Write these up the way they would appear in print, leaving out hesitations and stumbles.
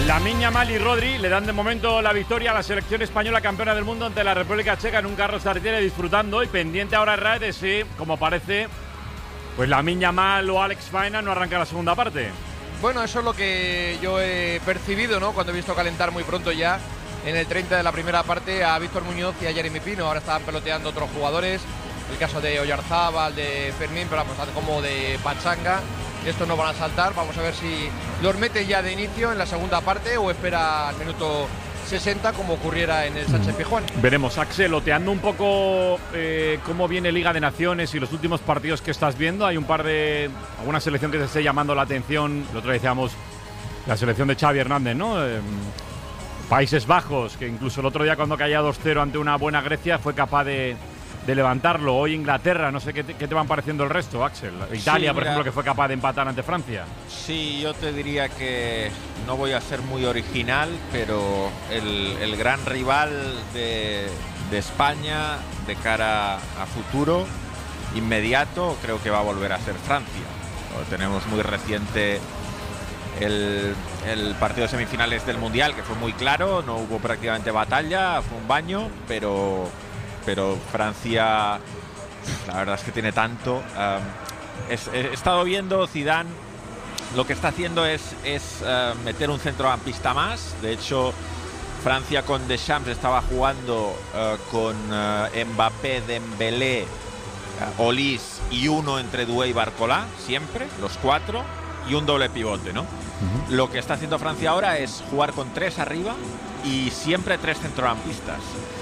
Lamine Yamal y Rodri le dan de momento la victoria a la selección española campeona del mundo ante la República Checa en un Carlos Tartiere, disfrutando, y pendiente ahora Raed de si, como parece, pues Lamine Yamal o Alex Baena no arranca la segunda parte. Bueno, eso es lo que yo he percibido, ¿no? Cuando he visto calentar muy pronto ya en el 30 de la primera parte a Víctor Muñoz y a Jeremy Pino. Ahora estaban peloteando otros jugadores, el caso de Oyarzábal, de Fermín, pero vamos, como de Pachanga. Estos no van a saltar, vamos a ver si los mete ya de inicio en la segunda parte o espera al minuto 60 como ocurriera en el Sánchez-Pizjuán. Veremos, Axel, loteando un poco cómo viene Liga de Naciones y los últimos partidos que estás viendo. Hay un par de... alguna selección que te esté llamando la atención. El otro día decíamos la selección de Xavi Hernández, ¿no? Países Bajos, que incluso el otro día cuando caía 2-0 ante una buena Grecia fue capaz de levantarlo. Hoy Inglaterra, no sé qué te van pareciendo el resto, Axel. Italia, sí, por ejemplo, que fue capaz de empatar ante Francia. Sí, yo te diría que no voy a ser muy original, pero el gran rival de España de cara a futuro inmediato creo que va a volver a ser Francia. Lo tenemos muy reciente el partido de semifinales del Mundial, que fue muy claro, no hubo prácticamente batalla, fue un baño, pero Francia, la verdad es que tiene tanto. He estado viendo Zidane, lo que está haciendo es meter un centrocampista más. De hecho, Francia con Deschamps estaba jugando con Mbappé, Dembélé, Olise y uno entre Doué y Barcola, siempre, los cuatro, y un doble pivote, ¿no? Lo que está haciendo Francia ahora es jugar con tres arriba y siempre tres centrocampistas.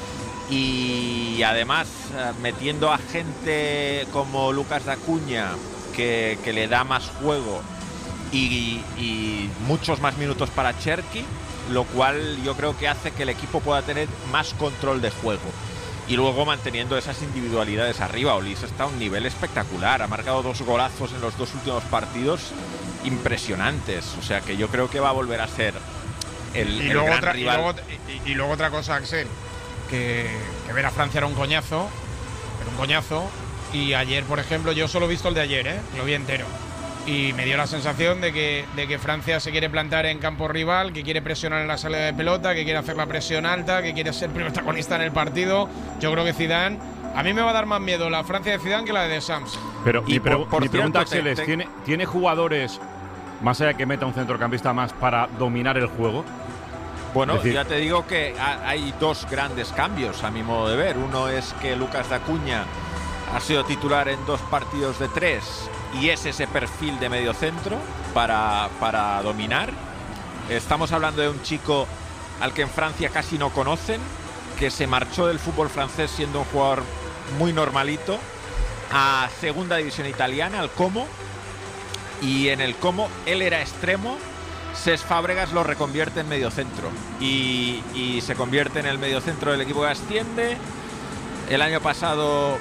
Y además metiendo a gente como Lucas Dacuña, que le da más juego, y muchos más minutos para Cherki, lo cual yo creo que hace que el equipo pueda tener más control de juego. Y luego manteniendo esas individualidades arriba. Olise está a un nivel espectacular, ha marcado 2 golazos en los 2 últimos partidos impresionantes, o sea que yo creo que va a volver a ser el gran rival. Y luego otra cosa, Axel, que ver a Francia era un coñazo, y ayer, por ejemplo, yo solo he visto el de ayer, lo vi entero, y me dio la sensación de que Francia se quiere plantar en campo rival, que quiere presionar en la salida de pelota, que quiere hacer la presión alta, que quiere ser protagonista en el partido. Yo creo que Zidane, a mí me va a dar más miedo la Francia de Zidane que la de Deschamps. Pero mi pregunta, Axel, es, ¿tiene jugadores, más allá de que meta un centrocampista más, para dominar el juego? Bueno, ya te digo que hay 2 grandes cambios a mi modo de ver. Uno es que Lucas Dacuña ha sido titular en 2 partidos de 3 y es ese perfil de medio centro para dominar. Estamos hablando de un chico al que en Francia casi no conocen, que se marchó del fútbol francés siendo un jugador muy normalito a segunda división italiana, al Como, y en el Como él era extremo. Cesc Fábregas lo reconvierte en mediocentro y se convierte en el mediocentro del equipo que asciende. El año pasado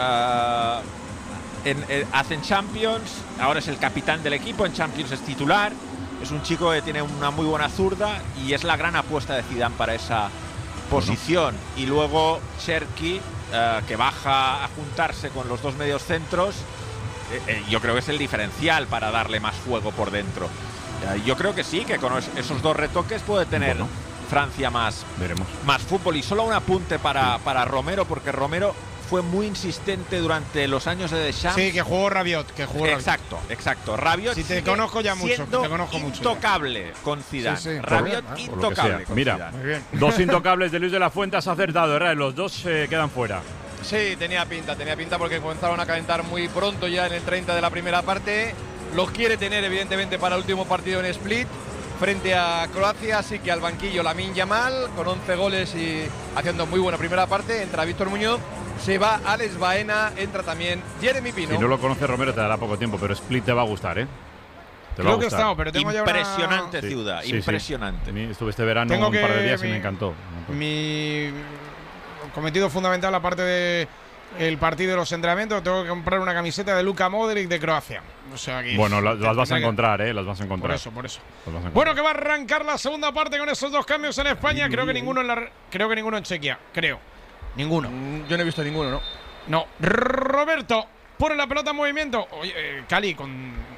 hacen Champions, ahora es el capitán del equipo, en Champions es titular. Es un chico que tiene una muy buena zurda y es la gran apuesta de Zidane para esa posición. Y luego Cherki, que baja a juntarse con los 2 mediocentros, yo creo que es el diferencial para darle más juego por dentro. Yo creo que sí, que con esos 2 retoques puede tener Francia más fútbol. Y solo un apunte para Romero, porque Romero fue muy insistente durante los años de Deschamps. Sí, que jugó Rabiot. Exacto. Rabiot, si te conozco ya mucho, te conozco mucho. Intocable con Zidane. Sí. Rabiot intocable con Mira, Zidane. 2 intocables de Luis de la Fuente, has acertado, ¿verdad? Los 2 quedan fuera. Sí, tenía pinta porque comenzaron a calentar muy pronto ya en el 30 de la primera parte. Los quiere tener evidentemente para el último partido en Split frente a Croacia, así que al banquillo Lamine Yamal con 11 goles y haciendo muy buena primera parte. Entra Víctor Muñoz, se va Alex Baena, entra también Jeremy Pino. Si no lo conoces, Romero, te dará poco tiempo, pero Split te va a gustar, ¿eh? Creo que he estado, pero tengo impresionante ciudad, impresionante. Sí. Estuve este verano un par de días y me encantó. Mi cometido fundamental, aparte de el partido de los entrenamientos, tengo que comprar una camiseta de Luka Modric de Croacia. O sea, que bueno, las vas a encontrar, las vas a encontrar. Por eso. Bueno, que va a arrancar la segunda parte con esos 2 cambios en España. Creo que ninguno en Chequia. Ninguno. Yo no he visto ninguno, ¿no? No. Roberto, pone la pelota en movimiento. Oye, Cali, con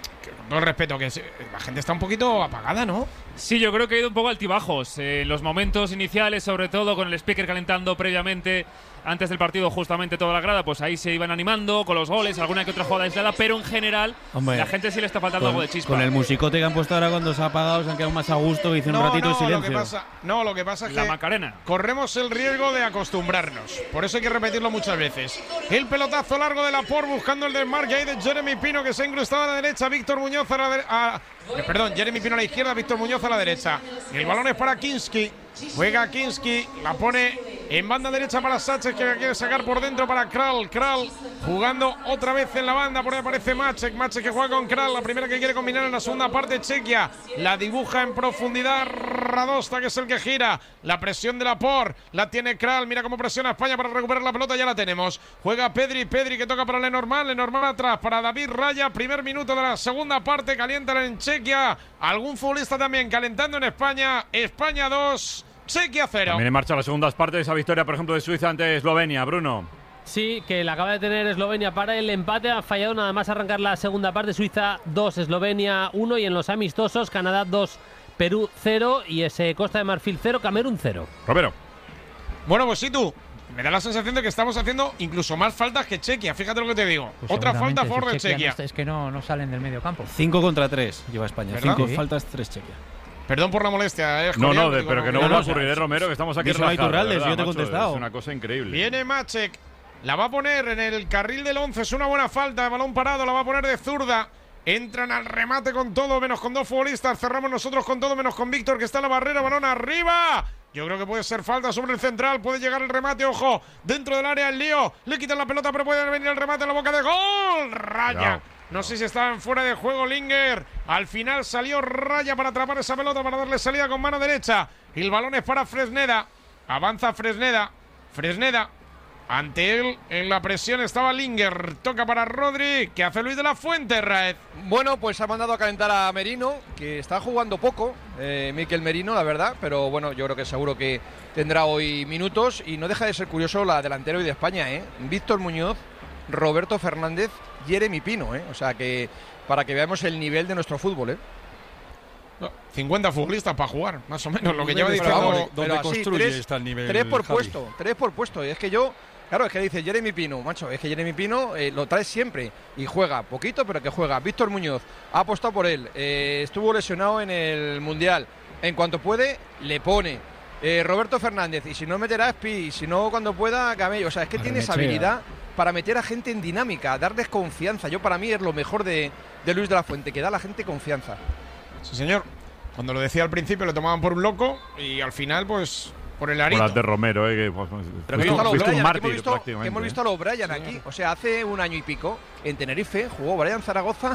todo el respeto, que la gente está un poquito apagada, ¿no? Sí, yo creo que ha ido un poco altibajos. Los momentos iniciales, sobre todo con el speaker calentando previamente, antes del partido, justamente toda la grada, pues ahí se iban animando con los goles, alguna que otra jugada aislada, pero en general, hombre, la gente sí le está faltando algo de chispa. Con el musicote que han puesto ahora cuando se ha apagado, se han quedado más a gusto, hice un ratito de silencio. Lo que pasa es la que Macarena. corremos el riesgo de acostumbrarnos. Por eso hay que repetirlo muchas veces. El pelotazo largo de Laporte buscando el desmarque ahí de Jeremy Pino, que se ha incrustado a la derecha. Víctor Muñoz Jeremy Pino a la izquierda, Víctor Muñoz a la derecha. El balón es para Kinski. Juega Kinski, la pone en banda derecha para Sánchez, que la quiere sacar por dentro para Kral. Kral jugando otra vez en la banda, por ahí aparece Maček. Maček que juega con Kral, la primera que quiere combinar en la segunda parte Chequia. La dibuja en profundidad Radosta, que es el que gira. La presión de Laporte, la tiene Kral. Mira cómo presiona España para recuperar la pelota, ya la tenemos. Juega Pedri que toca para Lenormand atrás para David Raya. Primer minuto de la segunda parte, calienta en Chequia. Algún futbolista también calentando en España. España 2, Chequia 0. También en marcha las segundas partes de esa victoria, por ejemplo, de Suiza ante Eslovenia, Bruno. Sí, que la acaba de tener Eslovenia para el empate. Ha fallado nada más arrancar la segunda parte. Suiza 2, Eslovenia 1. Y en los amistosos, Canadá 2, Perú 0. Y ese Costa de Marfil 0, Camerún 0. Romero. Bueno, pues sí, tú. Me da la sensación de que estamos haciendo incluso más faltas que Chequia. Fíjate lo que te digo. Pues otra falta a favor de Chequia. Es que no salen del medio campo. 5 contra 3 lleva España. ¿Verdad? 5 Sí. faltas, 3 Chequia. Perdón por la molestia. No, pero que no vuelva a ocurrir, Romero, que estamos aquí Díselo a relajados, Iturralde, ¿verdad, yo te he macho? contestado. Es una cosa increíble. Viene Maček. La va a poner en el carril del 11. Es una buena falta. El balón parado. La va a poner de zurda. Entran al remate con todo, menos con dos futbolistas. Cerramos nosotros con todo, menos con Víctor, que está en la barrera. Balón arriba. Yo creo que puede ser falta sobre el central. Puede llegar el remate, ojo. Dentro del área el lío. Le quitan la pelota, pero puede venir el remate en la boca de gol. Raya. No sé si estaba en fuera de juego Linger. Al final salió Raya para atrapar esa pelota, para darle salida con mano derecha. Y el balón es para Fresneda. Avanza Fresneda. Ante él, en la presión estaba Linger. Toca para Rodri. ¿Qué hace Luis de la Fuente, Raed? Bueno, pues ha mandado a calentar a Merino, que está jugando poco, Mikel Merino, la verdad. Pero bueno, yo creo que seguro que tendrá hoy minutos. Y no deja de ser curioso la delantera hoy de España, Víctor Muñoz, Roberto Fernández, Jeremy Pino, O sea que para que veamos el nivel de nuestro fútbol, 50 futbolistas para jugar, más o menos, lo que lleva Pero diciendo. vamos, pero así, construye tres, está el nivel, tres por Javi. puesto. Y es que yo, claro, es que dice Jeremy Pino, macho, es que Jeremy Pino lo trae siempre y juega poquito, pero que juega. Víctor Muñoz ha apostado por él, estuvo lesionado en el Mundial. En cuanto puede, le pone. Roberto Fernández, y si no meterá Espi, y si no cuando pueda, Camello. O sea, es que tiene esa habilidad para meter a gente en dinámica, darles confianza. Yo, para mí, es lo mejor de Luis de la Fuente, que da a la gente confianza. Sí, señor. Cuando lo decía al principio lo tomaban por un loco y al final, pues, por el arito. Por las de Romero, que pues, Pero fuiste un mártir, hemos prácticamente. visto a los Brian aquí. O sea, hace un año y pico, en Tenerife, jugó Brian Zaragoza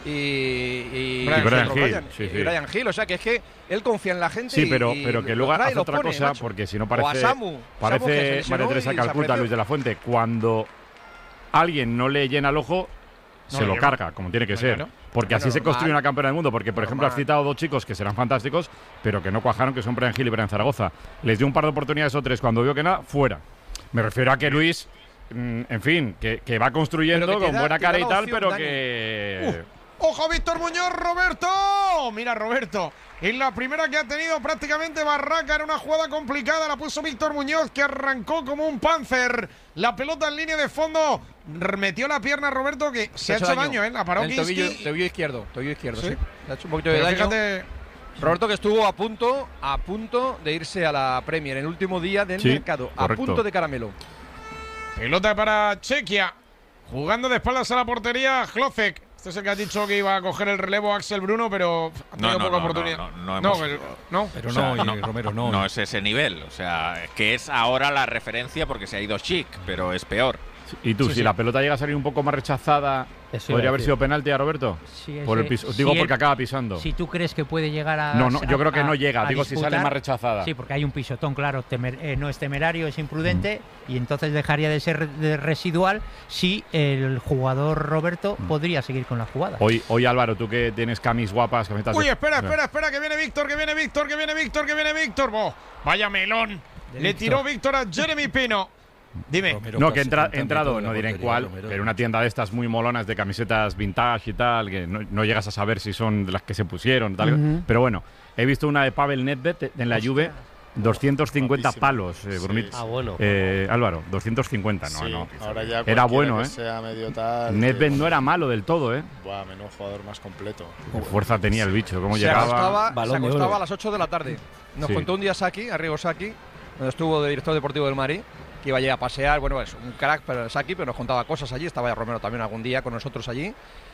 y Brian Hill. O sea, que es que él confía en la gente. Sí, pero que luego hace otra cosa, macho. Porque si no parece María Teresa Calcuta, Luis de la Fuente. Cuando alguien no le llena el ojo, se lo carga, como tiene que ser. Porque así se construye una campeona del mundo. Porque, por ejemplo, has citado dos chicos que serán fantásticos, pero que no cuajaron, que son Brian Hill y Brian Zaragoza. Les dio un par de oportunidades o tres. Cuando vio que nada, fuera. Me refiero a que Luis, en fin, que va construyendo con buena cara y tal, pero que... ¡Ojo, Víctor Muñoz, Roberto! Mira, Roberto, en la primera que ha tenido prácticamente Barraca, era una jugada complicada, la puso Víctor Muñoz, que arrancó como un panzer. La pelota en línea de fondo, metió la pierna a Roberto, que se ha hecho daño, la paró Kinski. Tobillo izquierdo, ¿sí? Le ha hecho un poquito Pero de daño. fíjate, Roberto, que estuvo a punto de irse a la Premier en el último día del mercado, correcto. a punto de caramelo. pelota para Chequia, jugando de espaldas a la portería, Hlocek. Este es el que ha dicho que iba a coger el relevo Axel Bruno, pero ha tenido poca oportunidad. Pero Romero, no. No es ese nivel. O sea, que es ahora la referencia porque se ha ido Chic, pero es peor. Y tú, si la pelota llega a salir un poco más rechazada, ¿podría haber sido penalti a Roberto? Sí, por el piso. Digo, porque acaba pisando. Si tú crees que puede llegar a... No, yo creo que no llega. Digo, disputar, si sale más rechazada. Sí, porque hay un pisotón, claro. No es temerario, es imprudente. Y entonces dejaría de ser residual si el jugador Roberto podría seguir con la jugada. Hoy Álvaro, tú que tienes camis guapas, camisetas... Uy, espera, que viene Víctor. ¡Oh! Vaya melón. Le tiró Víctor a Jeremy Pino. Dime. Romero No, que casi entra, cantando entrado, toda la no diré en portería, cuál, Romero. pero una tienda de estas muy molonas de camisetas vintage y tal, que no llegas a saber si son de las que se pusieron, tal. Pero bueno, he visto una de Pavel Nedved en la Juve, 250 Guapísimo. palos, Sí. Brunit. Ah, bueno. Álvaro, 250, no, Sí, no. ahora ya Era cualquiera bueno, que sea medio tal, Nedved que- no era malo del todo, Buah, menudo jugador más completo. Qué fuerza tenía el bicho, cómo Se llegaba. Balón de acostaba oro. a las 8 de la tarde. Nos Sí. contó un día Saki, Arrigo Saki, donde estuvo de director deportivo del Madrid, que iba allí a pasear. Bueno, es un crack, pero Saki, pero nos contaba cosas allí. Estaba ya Romero también algún día con nosotros allí.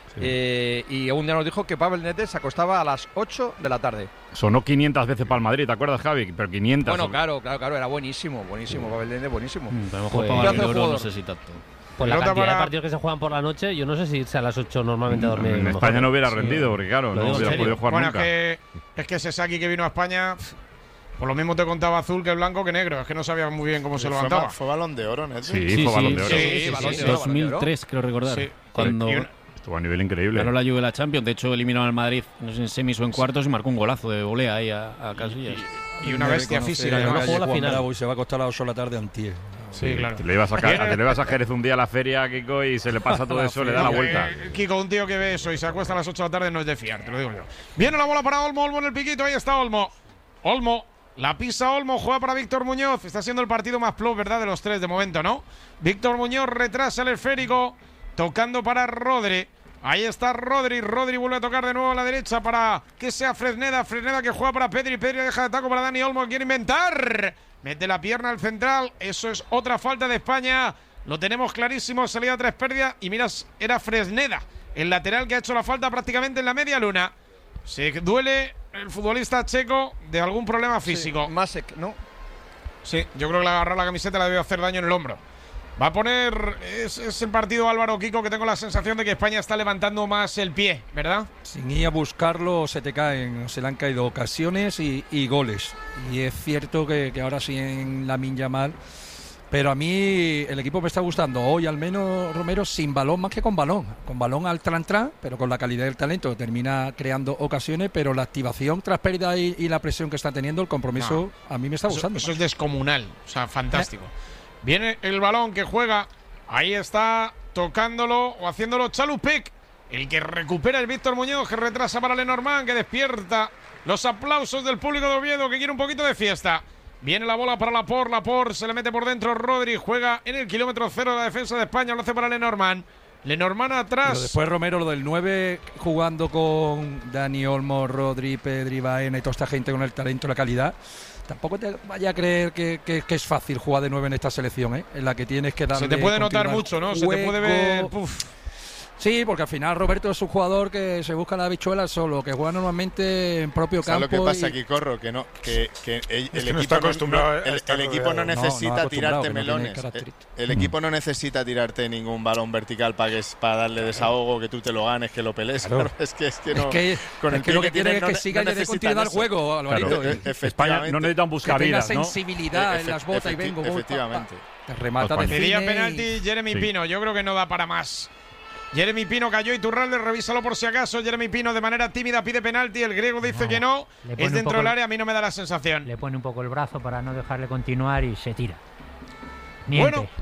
Y un día nos dijo que Pavel Nedved se acostaba a las 8 de la tarde. Sonó 500 veces para el Madrid, ¿te acuerdas, Javi? Pero 500. Bueno, claro, era buenísimo, Pavel Nedved, buenísimo. A lo mejor Pues- para Pedazo de el euro no jugador. sé si tanto. Pues la Pelota cantidad de para- partidos que se juegan por la noche, yo no sé si irse a las 8 normalmente a dormir. En mejor. España no hubiera Sí. rendido, porque claro, Lo no digo en hubiera serio. podido jugar Bueno, nunca. es que ese Saki que vino a España, por lo mismo te contaba azul que blanco que negro. Es que no sabía muy bien cómo se levantaba. Fue balón de oro, Nedved. Sí, fue Balón de Oro. Sí, Balón de Oro, 2003, creo recordar. Sí. Cuando Y una- Estuvo a nivel increíble. ganó la Juve la Champions. De hecho, eliminaron al Madrid, no sé, en semis o en cuartos y marcó un golazo de volea ahí a Casillas. Y una bestia física. además además. jugó la Juan final. Bravo y se va a acostar a las 8 de la tarde antier. Sí, claro. Te le ibas a Jerez un día a la feria, Kiko, y se le pasa todo eso, le da la vuelta. Kiko, un tío que ve eso y se acuesta a las 8 de la tarde no es de fiar, te lo digo yo. Viene la bola para Olmo, Olmo en el piquito, ahí está Olmo. Olmo, la pisa Olmo, juega para Víctor Muñoz. Está siendo el partido más plus, ¿verdad? De los tres de momento, ¿no? Víctor Muñoz retrasa el esférico, tocando para Rodri. Ahí está Rodri, Rodri vuelve a tocar de nuevo a la derecha para que sea Fresneda, Fresneda que juega para Pedri, Pedri deja de taco para Dani Olmo, quiere inventar, mete la pierna al central, eso es otra falta de España, lo tenemos clarísimo, salida 3 pérdidas y miras, era Fresneda, el lateral que ha hecho la falta prácticamente en la media luna. Se duele el futbolista checo de algún problema físico. Sí, Masek, ¿no? Sí, yo creo que le agarrar la camiseta le debe hacer daño en el hombro. Va a poner. Es el partido, Álvaro, Kiko, que tengo la sensación de que España está levantando más el pie, ¿verdad? Sin ir a buscarlo se te caen, se le han caído ocasiones y goles. Y es cierto que ahora sí en Lamine Yamal. Pero a mí el equipo me está gustando hoy, al menos Romero, sin balón más que con balón. Con balón al tran-tran, pero con la calidad del talento. Termina creando ocasiones, pero la activación tras pérdida y la presión que está teniendo, el compromiso, a mí me está gustando. Eso es descomunal, o sea, fantástico. Viene el balón que juega, ahí está tocándolo o haciéndolo Chalupek, el que recupera el Víctor Muñoz, que retrasa para Lenormand, que despierta los aplausos del público de Oviedo, que quiere un poquito de fiesta. Viene la bola para Laporte, se le mete por dentro Rodri, juega en el kilómetro 0 de la defensa de España, lo hace para Lenormand. Lenormand atrás. Pero después Romero, lo del 9, jugando con Dani Olmo, Rodri, Pedri, Baena y toda esta gente con el talento y la calidad. Tampoco te vaya a creer que es fácil jugar de 9 en esta selección, ¿eh? En la que tienes que darle. Se te puede notar continuidad, mucho, ¿no? Se te puede ver. Uf. Sí, porque al final Roberto es un jugador que se busca la habichuela solo, que juega normalmente en propio ¿Sabes campo. lo que pasa y- aquí, Corro? Que no, que el que no equipo está acostumbrado a el estar equipo no rodeado. necesita acostumbrado, tirarte que no tiene melones. características. El equipo no necesita tirarte ningún balón vertical para darle desahogo, que tú te lo ganes, que lo pelees. Claro. Claro, es que no. Es que, con el es que lo pie que quiere es no que ne- siga no y le dé necesitan continuidad al eso. juego, Alvarito. Claro, y- España no necesitan que tenga buscavidas, ¿no? sensibilidad en las botas y vengo. gol, Efectivamente. Te remata de Pedía cine y- penalti Jeremy Sí. Pino, yo creo que no da para más. Jeremy Pino cayó y Turralde, revísalo por si acaso. Jeremy Pino de manera tímida pide penalti, el griego dice No, que no. le pone Es un dentro poco del el- área, a mí no me da la sensación. Le pone un poco el brazo para no dejarle continuar y se tira. Niente. Bueno,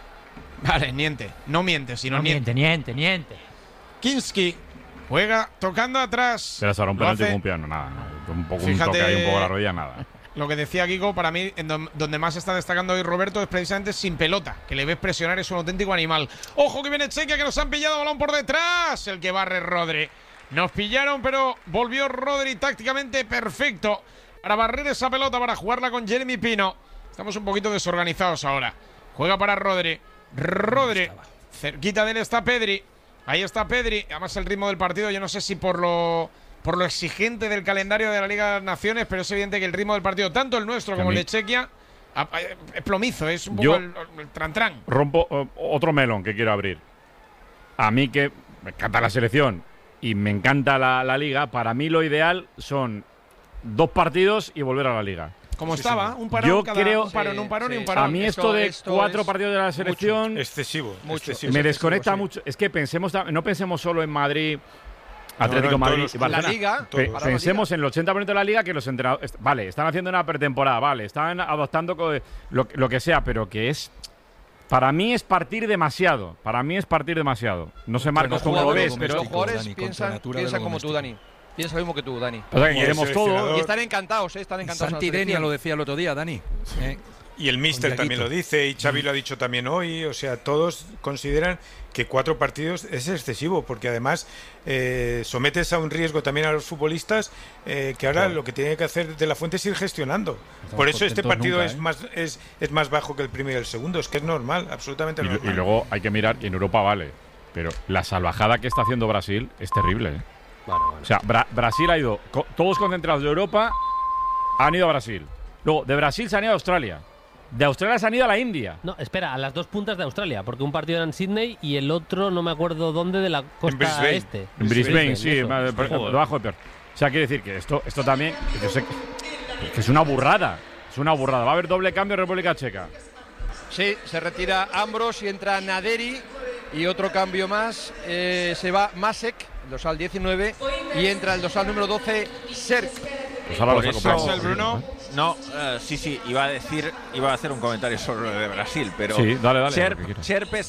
vale, niente. No miente, sino no niente. niente. Kinski juega tocando atrás. Pero será un Lo penalti hace- con un piano, nada. Un poco Fíjate- un toque ahí, un poco a la rodilla, nada. Lo que decía Kiko, para mí, donde más está destacando hoy Roberto es precisamente sin pelota, que le ves presionar, es un auténtico animal. ¡Ojo que viene Chequia, que nos han pillado, balón por detrás! El que barre Rodri. Nos pillaron, pero volvió Rodri tácticamente perfecto para barrer esa pelota, para jugarla con Jeremy Pino. Estamos un poquito desorganizados ahora. Juega para Rodri. Rodri. Cerquita de él está Pedri. Ahí está Pedri. Además el ritmo del partido, yo no sé si por lo exigente del calendario de la Liga de las Naciones, pero es evidente que el ritmo del partido, tanto el nuestro como el de Chequia, es plomizo, es un poco Yo- el tran-tran. Rompo otro melón que quiero abrir. A mí que me encanta la selección y me encanta la liga, para mí lo ideal son 2 partidos y volver a la liga. Como estaba, un parón, Yo cada, creo- un parón, Sí, un parón y sí. un parón. A mí esto de 4 partidos de la selección Excesivo. Mucho. excesivo. me desconecta sí. mucho. Es que no pensemos solo en Madrid, Atlético no, en Madrid todos y los Barcelona. La Liga, Todos. para la Pensemos en el 80% de la liga que los entrenadores, vale, están haciendo una pretemporada, vale, están adoptando lo que sea, pero que es Para mí es partir demasiado. No sé, Marcos, cómo lo ves, pero los jugadores piensan como tú, Dani. Piensa lo mismo que tú, Dani. O sea, que queremos todo. Y están encantados, están encantados. Santi Denia lo decía el otro día, Dani. Y el míster también lo dice, y Xavi lo ha dicho también hoy. O sea, todos consideran que 4 partidos es excesivo, porque además sometes a un riesgo también a los futbolistas, que ahora lo que tiene que hacer De La Fuente es ir gestionando. Por eso este partido es más bajo que el primero y el segundo. Es que es normal, absolutamente normal. Y luego hay que mirar, y en Europa vale, pero la salvajada que está haciendo Brasil es terrible, ¿eh? Vale. O sea, Brasil ha ido, todos concentrados de Europa han ido a Brasil. Luego, de Brasil se han ido a Australia. De Australia se han ido a la India. No, espera, a las 2 puntas de Australia, porque un partido era en Sydney y el otro no me acuerdo dónde, de la costa este. En Brisbane, sí, debajo de peor. O sea, quiere decir que esto también, yo sé que es una burrada. Es una burrada. Va a haber doble cambio en República Checa. Sí, se retira Ambros y entra Naderi. Y otro cambio más, se va Masek, el dorsal 19, y entra el dorsal número 12, Serk. Pues ahora Por lo eso, el Bruno. No, sí, iba a hacer un comentario sobre lo de Brasil, pero sí, dale, Cherp es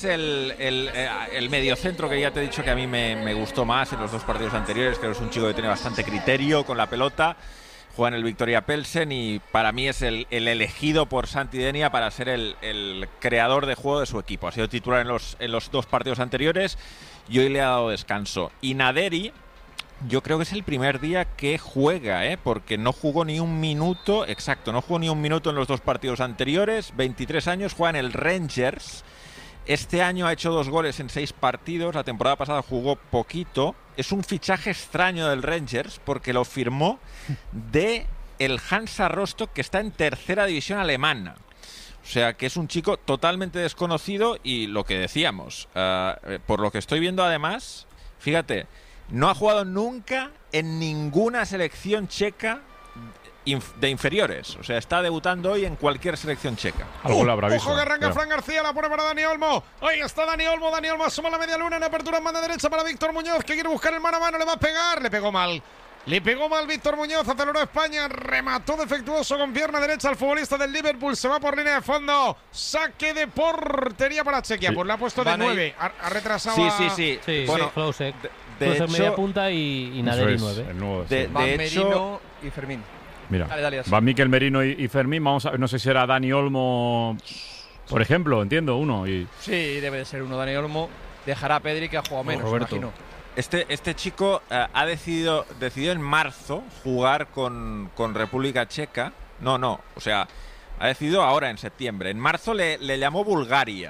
el mediocentro que ya te he dicho que a mí me gustó más en los 2 partidos anteriores. Creo que es un chico que tiene bastante criterio con la pelota, juega en el Victoria Pelsen y para mí es el elegido por Santi Denia para ser el creador de juego de su equipo. Ha sido titular en los 2 partidos anteriores y hoy le ha dado descanso. Y Naderi, yo creo que es el primer día que juega, porque no jugó ni un minuto, no jugó ni un minuto en los 2 partidos anteriores. 23 años, juega en el Rangers. Este año ha hecho 2 goles en 6 partidos, la temporada pasada jugó poquito. Es un fichaje extraño del Rangers porque lo firmó de el Hansa Rostock, que está en 3ª división alemana. O sea, que es un chico totalmente desconocido y lo que decíamos, por lo que estoy viendo además, fíjate, no ha jugado nunca en ninguna selección checa de inferiores. O sea, está debutando hoy en cualquier selección checa. Ojo que arranca Fran García, la pone para Dani Olmo. Ahí está Dani Olmo asoma la media luna en apertura en banda derecha para Víctor Muñoz, que quiere buscar el mano a mano, le va a pegar, le pegó mal Víctor Muñoz, aceleró España, remató defectuoso con pierna derecha al futbolista del Liverpool, se va por línea de fondo, saque de portería para Chequia, pues le ha puesto de 9, ha retrasado Sí. Bueno, Klosek media punta y Naderi 9. De Merino y Fermín. Mira, dale, va Mikel Merino y Fermín. Vamos a ver, no sé si será Dani Olmo, por ejemplo, entiendo, uno. Sí, debe de ser uno. Dani Olmo dejará a Pedri, que ha jugado menos, imagino. Este chico ha decidido en marzo jugar con República Checa. No, o sea, ha decidido ahora en septiembre. En marzo le llamó Bulgaria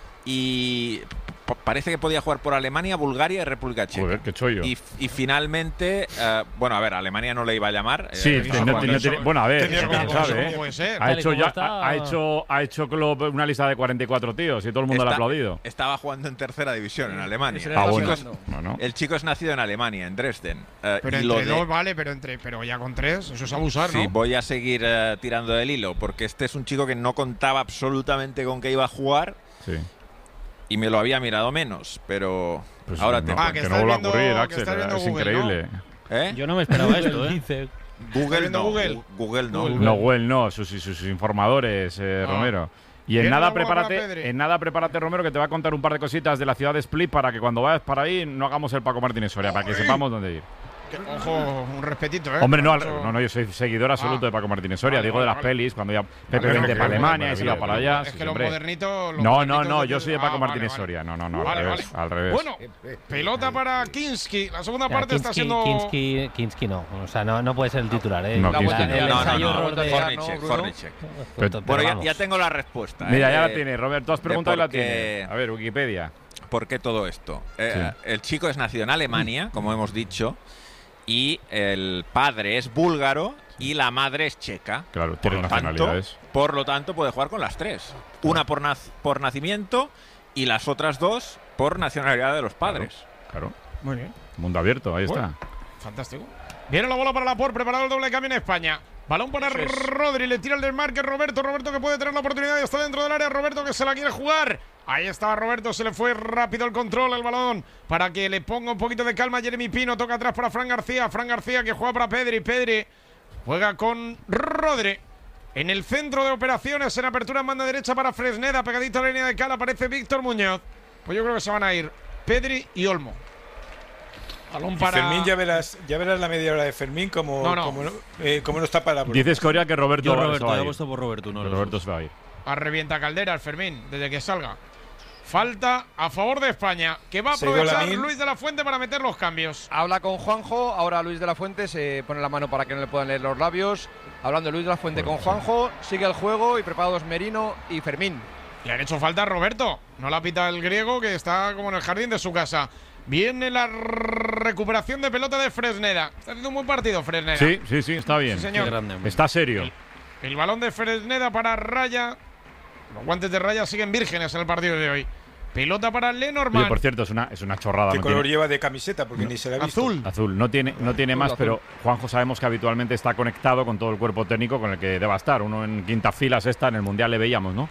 y parece que podía jugar por Alemania, Bulgaria y República Checa. Joder, qué chollo. Y finalmente, bueno, a ver, Alemania no le iba a llamar. Sí, bueno, a ver, sabe, ¿cómo puede ser? Ha hecho Klopp una lista de 44 tíos y todo el mundo le ha aplaudido. Estaba jugando en 3ª división en Alemania. El chico es nacido en Alemania, en Dresden. Pero entre 2 vale, pero ya con 3, eso es abusar, ¿no? Sí, voy a seguir tirando del hilo, porque este es un chico que no contaba absolutamente con que iba a jugar. Sí. Y me lo había mirado menos, pero pues ahora que no vuelva a ocurrir, Axel, es Google, increíble. ¿no? Yo no me esperaba esto, Google no, sus informadores, Romero. Y en nada prepárate, Romero, que te va a contar un par de cositas de la ciudad de Split para que cuando vayas para ahí no hagamos el Paco Martínez Soria, para que sepamos dónde ir. Ojo, un respetito, ¿eh? Hombre, no, yo soy seguidor absoluto de Paco Martínez Soria. Digo de las pelis, cuando ya Pepe vende para Alemania y se va para allá. Es que los modernitos. No, yo soy de Paco Martínez Soria. No, al revés. Bueno, pelota para Kinski. La segunda parte está siendo. Kinski no. O sea, no puede ser el titular, ¿eh? No, Hornicek. Bueno, ya tengo la respuesta. Mira, ya la tiene, Robert. Tú has preguntado y la tiene. A ver, Wikipedia. ¿Por qué todo esto? El chico es nacido en Alemania, como hemos dicho. Y el padre es búlgaro y la madre es checa. Claro, tiene nacionalidades. Por lo tanto, puede jugar con las 3. Una por nacimiento y las otras 2 por nacionalidad de los padres. Claro. Muy bien. Mundo abierto, ahí está. Fantástico. Viene la bola para Laporte, preparado el doble cambio en España. Balón para Rodri, le tira el desmarque Roberto que puede tener la oportunidad y está dentro del área. Roberto que se la quiere jugar. Ahí estaba Roberto, se le fue rápido el control, el balón, para que le ponga un poquito de calma a Jeremy Pino. Toca atrás para Fran García que juega para Pedri. Pedri juega con Rodri. En el centro de operaciones, en apertura en banda derecha para Fresneda, pegadito a la línea de cal, aparece Víctor Muñoz. Pues yo creo que se van a ir Pedri y Olmo. Balón para Fermín, ya verás la media hora de Fermín como no está para. Dices, Coria, que Roberto se va a ir. He puesto por Roberto. No, Roberto se va a ir. A revienta Caldera el Fermín, desde que salga. Falta a favor de España, que va a aprovechar Luis de la Fuente para meter los cambios. Habla con Juanjo, ahora Luis de la Fuente se pone la mano para que no le puedan leer los labios. Hablando Luis de la Fuente con Juanjo, sigue el juego y preparados Merino y Fermín. Le han hecho falta a Roberto, no la pita el griego que está como en el jardín de su casa. Viene la recuperación de pelota de Fresneda. Está haciendo un buen partido Fresneda. Sí, está bien. Sí, señor. Está serio. El balón de Fresneda para Raya. Los guantes de Raya siguen vírgenes en el partido de hoy. Pelota para Lenormand. Oye, por cierto, es una chorrada. ¿Qué color lleva de camiseta? Porque ni se la ha visto. Azul. No tiene más, azul. Pero Juanjo sabemos que habitualmente está conectado con todo el cuerpo técnico con el que deba estar. Uno en quinta fila, sexta, en el Mundial le veíamos, ¿no?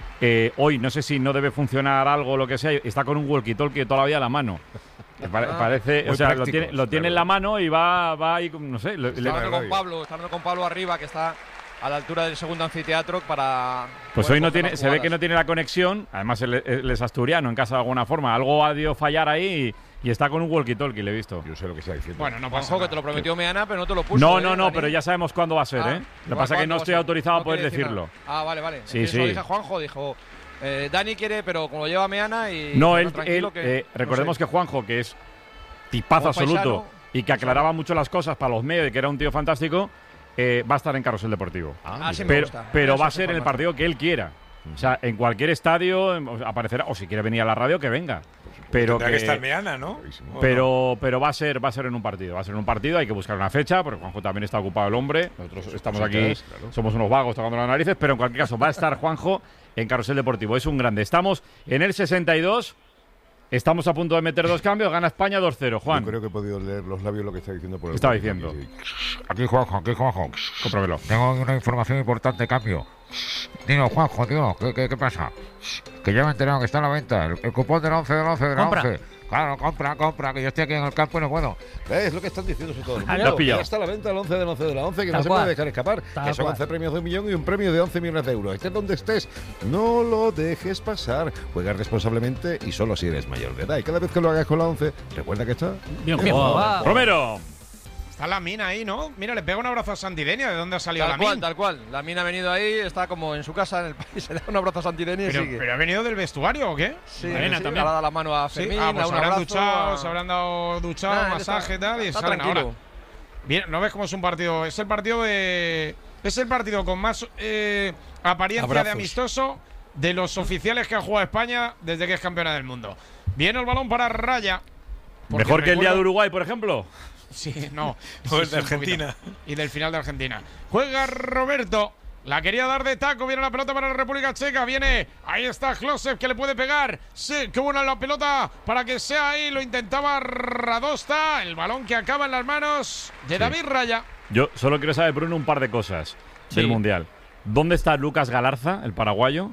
Hoy no sé si no debe funcionar algo o lo que sea. Está con un walkie-talkie toda la vida a la mano. Parece, o sea, práctico, lo tiene en la mano y va ahí, no sé. Está hablando con Pablo arriba, que está a la altura del segundo anfiteatro para. Pues hoy no tiene, se ve que no tiene la conexión. Además, él es asturiano en casa de alguna forma. Algo ha debido fallar ahí y está con un walkie-talkie, le he visto. Yo sé lo que está diciendo. Bueno, no pasa nada. Que te lo prometió Meana, pero no te lo puso. No, pero ya sabemos cuándo va a ser, ¿eh? Lo que pasa es que no estoy autorizado a poder decirlo. Vale. Sí. Eso dije a Juanjo, dijo. Dani quiere, pero como lo lleva Meana y. No, recordemos que Juanjo, que es tipazo absoluto y que aclaraba mucho las cosas para los medios y que era un tío fantástico, va a estar en Carrusel Deportivo. Pero va a ser en el partido que él quiera. O sea, en cualquier estadio aparecerá, o si quiere venir a la radio, que venga. Pero tendrá que estar Meana, ¿no? Pero va a ser en un partido. Va a ser en un partido, hay que buscar una fecha, porque Juanjo también está ocupado el hombre. Nosotros estamos aquí, somos unos vagos tocando las narices, pero en cualquier caso va a estar Juanjo en Carrusel Deportivo. Es un grande. Estamos en el 62. Estamos a punto de meter 2 cambios, gana España 2-0, Juan. Yo creo que he podido leer los labios lo que está diciendo por el. ¿Qué estaba diciendo? Aquí Juanjo. Cómpramelo. Tengo una información importante, cambio. Dino, Juanjo, ¿qué pasa? Que ya me he enterado que está a la venta el cupón del 11 del 11 de la 11. Claro, compra, que yo estoy aquí en el campo y no puedo. Es lo que están diciendo todo el mundo. Ya está a la venta el 11 del 11 de la 11, que no se puede dejar escapar. Que son 11 premios de 1 millón y un premio de 11 millones de euros. Estés donde estés, no lo dejes pasar. Juega responsablemente y solo si eres mayor de edad. Y cada vez que lo hagas con la 11, recuerda que está bien jugado. Romero. Está Lamine ahí, ¿no? Mira, le pega un abrazo a Santidenia. ¿De dónde ha salido Lamine? Tal cual. Lamine ha venido ahí, está como en su casa en el país. Se le da un abrazo a Santidenia y sigue. ¿Pero ha venido del vestuario o qué? Sí, también. Ahora da la mano a Fermín, pues se habrán dado duchado, masaje y tal, y salen ahora. Bien, ¿no ves cómo es un partido? Es el partido con más apariencia de amistoso de los oficiales que ha jugado España desde que es campeona del mundo. Viene el balón para Raya. ¿Mejor que el día de Uruguay, por ejemplo? Sí, no. O el de Argentina. Y del final de Argentina. Juega Roberto. La quería dar de taco. Viene la pelota para la República Checa. Viene. Ahí está Klossev que le puede pegar. Sí, qué buena la pelota para que sea ahí. Lo intentaba Radosta. El balón que acaba en las manos de David Raya. Yo solo quiero saber, Bruno, un par de cosas del Mundial. ¿Dónde está Lucas Galarza, el paraguayo?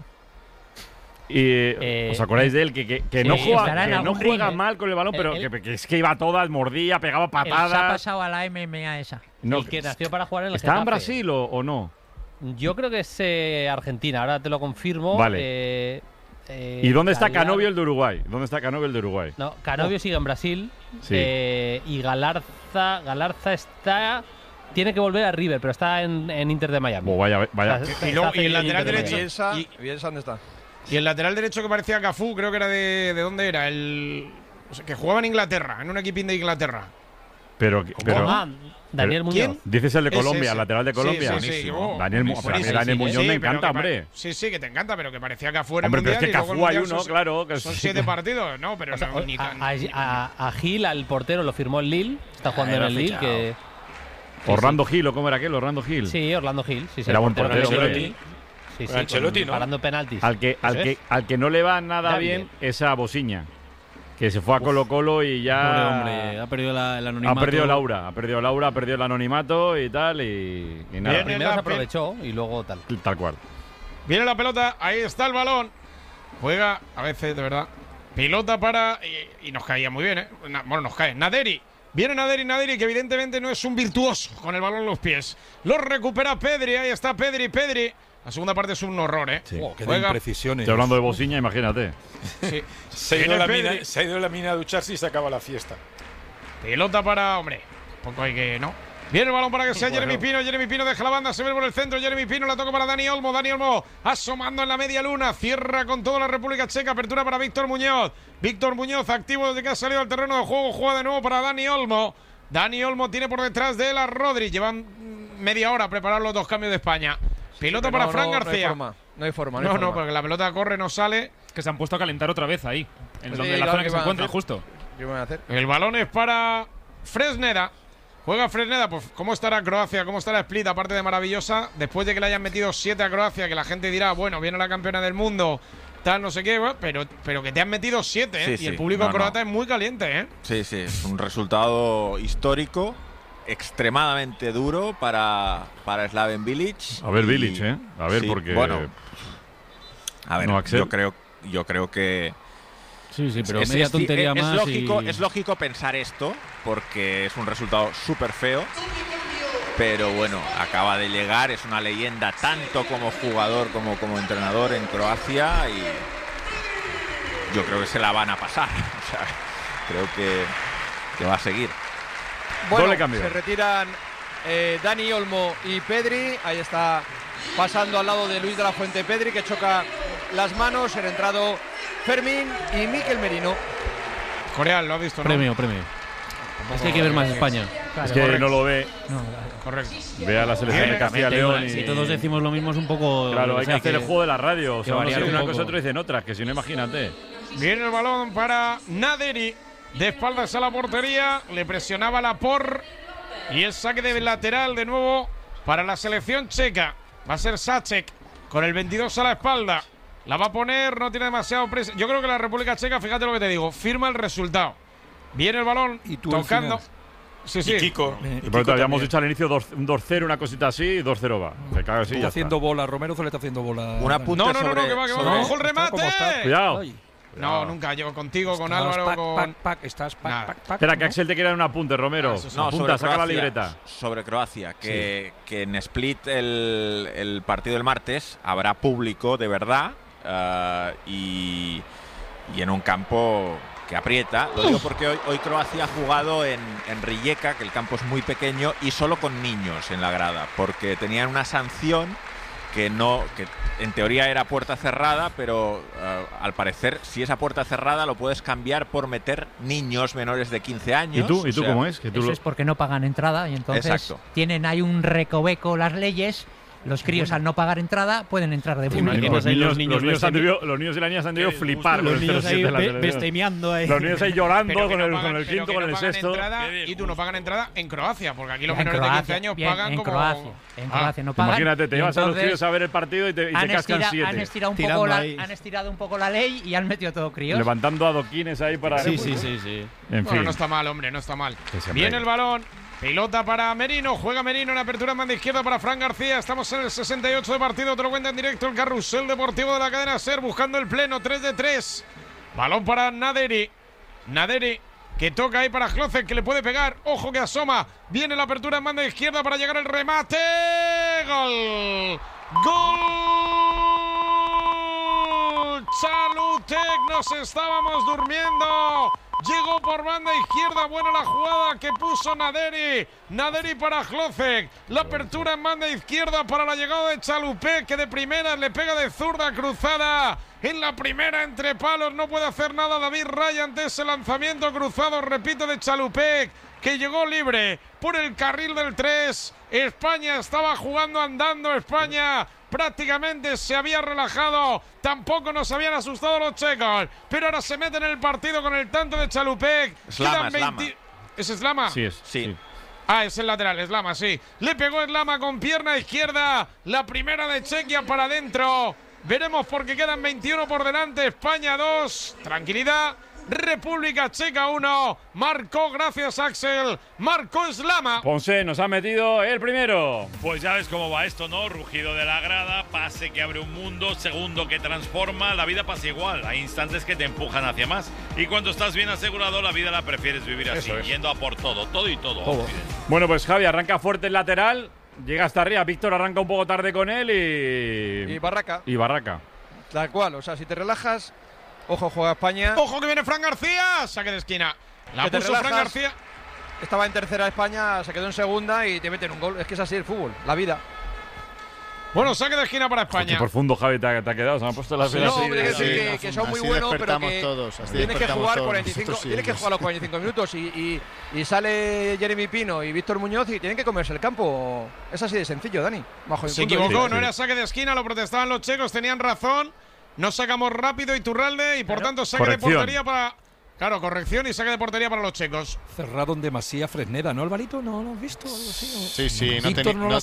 Y ¿os acordáis de él? Que no juega mal con el balón, pero que es que iba a todas, mordía, pegaba patadas. Se ha pasado a la MMA esa. No, el que nació para jugar en el ¿Está Getafe. en Brasil o no? Yo creo que es Argentina, ahora te lo confirmo. Vale. ¿Y dónde está Canovio el de Uruguay? No, Canovio sigue en Brasil. Sí. Y Galarza tiene que volver a River, pero está en Inter de Miami. Vaya. Y el lateral derecho. Bielsa, ¿dónde está? Y el lateral derecho que parecía Cafú, creo que era de ¿dónde era? Que jugaba en Inglaterra, en un equipín de Inglaterra. Pero Daniel Muñoz. ¿Quién? Dices el de Colombia, el lateral de Colombia. Sí. Daniel Muñoz me encanta, hombre. Sí, que te encanta, pero que parecía que afuera. Hombre, pero es que Cafú hay uno, claro. Son 7 partidos, no, pero a Gil, al portero, lo firmó el Lille. Está jugando en el Lille. Que Orlando Gil, ¿o cómo era aquel? Orlando Gil. Sí, Orlando Gil. Sí, era buen portero. Sí, Ancelotti, ¿no? Parando penaltis. Al que no le va nada bien es a Bosiña, que se fue a Colo-Colo y ya hombre, ha perdido el anonimato. Ha perdido Laura, ha perdido el anonimato y tal y nada. Primero se aprovechó y luego tal cual. Viene la pelota, ahí está el balón. Juega a veces, de verdad. Pelota para y nos caía muy bien, ¿eh? Bueno, nos cae. Naderi. Viene Naderi, que evidentemente no es un virtuoso con el balón en los pies. Lo recupera Pedri, ahí está Pedri. La segunda parte es un horror, ¿eh? Sí. Qué imprecisiones. Estoy hablando de Bociña, imagínate. Sí. Se ha ido a la mina a ducharse y se acaba la fiesta. Pelota para... Hombre, poco hay que... ¿no? Viene el balón para que sea Jeremy Pino. Jeremy Pino deja la banda, se ve por el centro. Jeremy Pino la toca para Dani Olmo. Dani Olmo asomando en la media luna. Cierra con toda la República Checa. Apertura para Víctor Muñoz. Víctor Muñoz activo desde que ha salido al terreno de juego. Juega de nuevo para Dani Olmo. Dani Olmo tiene por detrás de él a Rodri. Llevan media hora a preparar los dos cambios de España. Pelota para Fran García. No hay forma. No, porque la pelota corre, no sale. Que se han puesto a calentar otra vez ahí. En Sí, donde la claro, zona ¿qué que se van a encuentra hacer? justo. ¿Qué van a hacer? El balón es para Fresneda. Juega Fresneda, pues ¿cómo estará Croacia? ¿Cómo estará Split? Aparte de maravillosa, después de que le hayan metido 7 a Croacia, que la gente dirá, bueno, viene la campeona del mundo, tal, no sé qué, bueno, pero que te han metido 7, ¿eh? Sí, y el sí. público No, croata no. es muy caliente, ¿eh? Sí, es un resultado histórico, extremadamente duro para Slaven Bilic. A ver, Bilic, ¿eh? A ver, sí, porque... Bueno, a ver, no, Axel. yo creo que... Sí, pero media tontería es más. Es lógico pensar esto, porque es un resultado súper feo. Pero bueno, acaba de llegar, es una leyenda tanto como jugador como entrenador en Croacia y yo creo que se la van a pasar. O sea, creo que va a seguir. Bueno, Doble cambio. se retiran Dani Olmo y Pedri. Ahí está pasando al lado de Luis de la Fuente Pedri, que choca las manos. Han entrado Fermín y Mikel Merino. Coreal, lo has visto, ¿no? Premio. Es que hay que ver más España. Es que no lo ve. Correcto. Ve a la selección de Castilla y León. Si todos decimos lo mismo es un poco... Claro, hay que hacer el juego de la radio. O sea, uno variar dice un una poco. cosa, otro dicen otra. Que si no, imagínate. Viene el balón para Naderi. De espaldas a la portería. Le presionaba la y el saque de lateral de nuevo para la selección checa. Va a ser Sacek con el 22 a la espalda. La va a poner, no tiene demasiado presa. Yo creo que la República Checa, fíjate lo que te digo, firma el resultado. Viene el balón Y tú tocando. al final. Sí. Y Kiko. Pero habíamos dicho al inicio un 2-0, una cosita así, y 2-0 va. Se caga así y Está ya haciendo está. bola, Romero se le está haciendo bola. Un apunte No, sobre, que va, sobre- ojo el remate. ¿Cómo está? Cuidado. Ay, No, nunca. Yo contigo, con estás Álvaro, pac, con. pac, estás pac, Nada. pac, pac, Espera, que ¿no? Axel te quiere dar un apunte, Romero. No, Apunta, sobre saca la Croacia, libreta. sobre Croacia, que en Split el partido del martes habrá público de verdad y en un campo que aprieta. Lo digo porque hoy Croacia ha jugado en Rijeka, que el campo es muy pequeño, y solo con niños en la grada, porque tenían una sanción que en teoría era puerta cerrada, pero al parecer, si esa puerta cerrada lo puedes cambiar por meter niños menores de 15 años. ¿Y tú O sea, cómo es? Que tú Eso es porque no pagan entrada y entonces Exacto. tienen ahí un recoveco las leyes. Los críos al no pagar entrada pueden entrar de buena. imaginas Los ahí niños, los niños los niños y las niñas han debido flipar con Los el niños 07 ahí de la televisión. bestemeando ahí. Los niños ahí llorando Pero que con no el pagan- quinto, pero que con no el pagan sexto. entrada, y tú no pagan entrada en Croacia, porque aquí los En menores de 15 años bien, pagan en como. Croacia. En Croacia no pagan. Imagínate, te y llevas a los entonces críos a ver el partido y te cascan han 7. estirado un Tirando poco ahí. han estirado un poco la ley y han metido todo críos. Levantando adoquines ahí para. Sí. En Bueno, fin. no está mal, hombre, no está mal. Que se Viene pegue. el balón. Pelota para Merino, juega Merino en apertura en banda izquierda para Fran García. Estamos en el 68 de partido, te lo cuenta en directo el carrusel deportivo de la cadena SER, buscando el pleno, 3 de 3. Balón para Naderi. Naderi que toca ahí para Klocek, que le puede pegar. Ojo que asoma. Viene la apertura en banda izquierda para llegar el remate. ¡Gol! ¡Gol! Chalutek, nos estábamos durmiendo. Llegó por banda izquierda, buena la jugada que puso Naderi. Naderi para Klocek. La apertura en banda izquierda para la llegada de Chalupek, que de primera le pega de zurda cruzada. En la primera entre palos no puede hacer nada David Raya ante ese lanzamiento cruzado, repito, de Chalupek, que llegó libre por el carril del 3. España estaba jugando andando, España prácticamente se había relajado, tampoco nos habían asustado los checos, pero ahora se mete en el partido con el tanto de Chalupek. Slama, Quedan ¿Es Slama? Sí, es. Sí. Ah, es el lateral, Slama, sí. Le pegó Slama con pierna izquierda, la primera de Chequia para adentro. Veremos porque quedan 21 por delante, España 2, tranquilidad. República Checa 1. Marcó, gracias Axel, marcó Slama. Ponce nos ha metido el primero. Pues ya ves cómo va esto, ¿no? Rugido de la grada, pase que abre un mundo, segundo que transforma, la vida pasa igual. Hay instantes que te empujan hacia más. Y cuando estás bien asegurado, la vida la prefieres vivir así, yendo a por todo y todo. Bueno, pues Javi arranca fuerte el lateral, llega hasta arriba, Víctor arranca un poco tarde con él y Barraca. Tal cual, o sea, si te relajas, ojo, juega España. Ojo que viene Fran García, saque de esquina. La puso Fran García. Estaba en tercera España, se quedó en segunda y te meten un gol. Es que es así el fútbol, la vida. Bueno, saque de esquina para España. Qué profundo, Javi, te ha quedado. Se me han puesto las velas. No, que son muy buenos, pero que tienes que jugar 45, tienes que jugar los 45 minutos y sale Jeremy Pino y Víctor Muñoz y tienen que comerse el campo. Es así de sencillo, Dani. Se equivocó, no era saque de esquina, lo protestaban los checos, tenían razón. No sacamos rápido Iturralde y por tanto saque de portería para… Claro, corrección y saque de portería para los checos. Cerraron demasiado Fresneda, ¿no, Alvarito? ¿No lo has visto? Algo así, sí, Víctor no lo